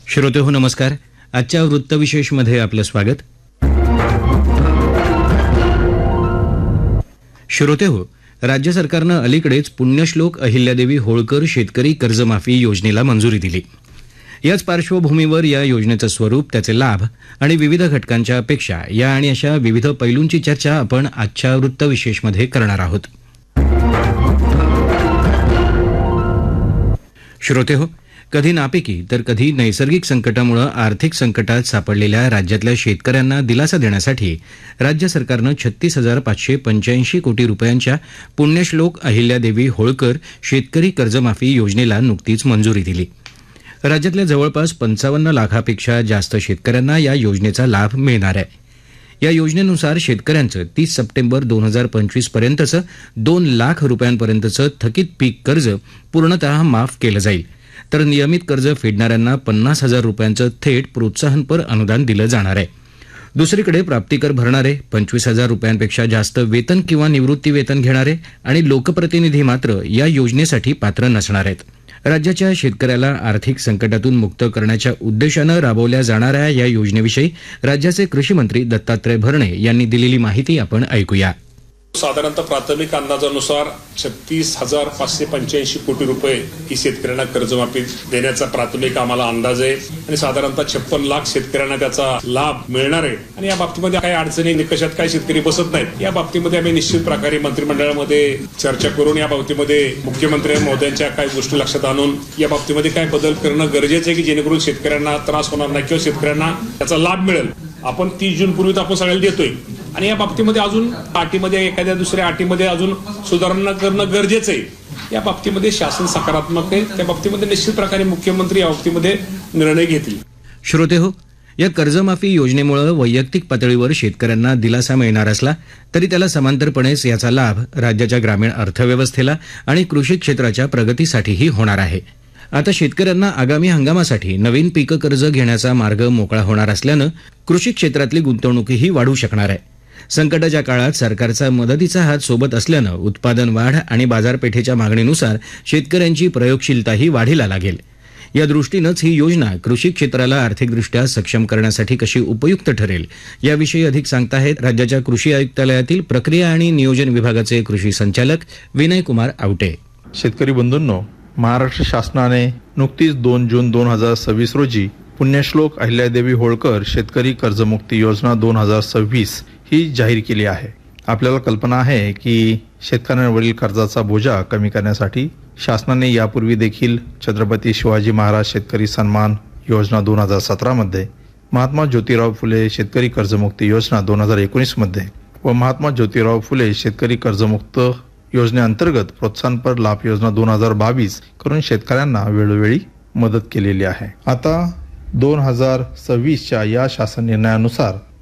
श्रोतेहो नमस्कार. आजच्या वृत्तविशेषमध्ये आपलं स्वागत. श्रोतेहो, राज्य सरकारनं अलीकडेच पुण्यश्लोक अहिल्यादेवी होळकर शेतकरी कर्जमाफी योजनेला मंजुरी दिली. याच पार्श्वभूमीवर या योजनेचं स्वरूप, त्याचे लाभ आणि विविध घटकांच्या अपेक्षा या आणि अशा विविध पैलूंची चर्चा आपण आजच्या वृत्तविशेषमध्ये करणार आहोत. श्रोतेहो, कधी नापिकी तर कधी नैसर्गिक संकटामुळे आर्थिक संकटात सापडलेल्या राज्यातल्या शेतकऱ्यांना दिलासा देण्यासाठी राज्य सरकारनं 36,585 कोटी रुपयांच्या पुण्यश्लोक अहिल्यादेवी होळकर शेतकरी कर्जमाफी योजनेला नुकतीच मंजुरी दिली. राज्यातल्या जवळपास 55 लाखापेक्षा जास्त शेतकऱ्यांना या योजनेचा लाभ मिळणार आहे. या योजनेनुसार शेतकऱ्यांचं 30 सप्टेंबर 2025 पर्यंतचं 2 लाख रुपयांपर्यंतचं थकीत पीक कर्ज पूर्णतः माफ केलं जाईल, तर नियमित कर्ज फेडणाऱ्यांना 50,000 रुपयांचं थेट प्रोत्साहनपर अनुदान दिलं जाणार आहे. दुसरीकडे प्राप्तिकर भरणारे, 25,000 रुपयांपेक्षा जास्त वेतन किंवा निवृत्ती वेतन घेणारे आणि लोकप्रतिनिधी मात्र या योजनेसाठी पात्र नसणार आहेत. राज्याच्या शेतकऱ्याला आर्थिक संकटातून मुक्त करण्याच्या उद्देशानं राबवल्या जाणाऱ्या या योजनेविषयी राज्याचे कृषी मंत्री दत्तात्रय भरणे यांनी दिलेली माहिती आपण ऐकूया. साधारणतः प्राथमिक अंदाजानुसार 36,585 कोटी रुपये ही शेतकऱ्यांना कर्जमाफी देण्याचा प्राथमिक आम्हाला अंदाज आहे आणि साधारणतः 56 लाख शेतकऱ्यांना त्याचा लाभ मिळणार आहे. आणि या बाबतीमध्ये काही अडचणी निकषात काही शेतकरी बसत नाहीत. या बाबतीमध्ये आम्ही निश्चित प्रकारे मंत्रिमंडळामध्ये चर्चा करून या बाबतीमध्ये मुख्यमंत्री महोदयांच्या काही गोष्टी लक्षात आणून या बाबतीमध्ये काय बदल करणं गरजेचं आहे की जेणेकरून शेतकऱ्यांना त्रास होणार नाही किंवा शेतकऱ्यांना त्याचा लाभ मिळेल. आपण 30 जून पूर्वी आपण सगळ्याला देतोय आणि या बाबतीमध्ये अजून अटीमध्ये एखाद्या दुसऱ्या अटीमध्ये अजून सुधारणा करणं गरजेचं आहे. या बाबतीमध्ये शासन सकारात्मक आहे. त्या बाबतीमध्ये निश्चित प्रकारे मुख्यमंत्री या बाबतीमध्ये निर्णय घेतील. श्रोतेहो, या कर्जमाफी योजनेमुळे वैयक्तिक पातळीवर शेतकऱ्यांना दिलासा मिळणार असला तरी त्याला समांतरपणेच याचा लाभ राज्याच्या ग्रामीण अर्थव्यवस्थेला आणि कृषी क्षेत्राच्या प्रगतीसाठीही होणार आहे. आता शेतकऱ्यांना आगामी हंगामासाठी नवीन पीक कर्ज घेण्याचा मार्ग मोकळा होणार असल्यानं कृषी क्षेत्रातली गुंतवणूकही वाढू शकणार आहे. संकटाच्या काळात सरकारचा मदतीचा हात सोबत असल्यानं उत्पादन वाढ आणि बाजारपेठेच्या मागणीनुसार शेतकऱ्यांची प्रयोगशीलताही वाढीला लागेल. या दृष्टीनंच ही योजना कृषी क्षेत्राला आर्थिकदृष्ट्या सक्षम करण्यासाठी कशी उपयुक्त ठरेल याविषयी अधिक सांगताहेत राज्याच्या कृषी आयुक्तालयातील प्रक्रिया आणि नियोजन विभागाचे कृषी संचालक विनयकुमार आवटे. शेतकरी बंधूंनो, महाराष्ट्र शासनाने नुकतीच 2 जून 2026 रोजी पुण्यश्लोक अहिल्यादेवी होळकर शेतकरी कर्जमुक्ती योजना 2026 ही जाहीर केली आहे. आपल्याला कल्पना आहे की शेतकऱ्यांवरील कर्जाचा बोजा कमी करण्यासाठी शासनाने यापूर्वी देखील छत्रपती शिवाजी महाराज शेतकरी सन्मान योजना 2017 मध्ये, महात्मा ज्योतिराव फुले शेतकरी कर्जमुक्ती योजना 2019 मध्ये व महात्मा ज्योतिराव फुले शेतकरी कर्जमुक्त योजनेअंतर्गत प्रोत्साहनपर लाभ योजना 2022 करून शेतकऱ्यांना वेळोवेळी मदत केलेली आहे. आता 2026च्या या शासन निर्णयानुसार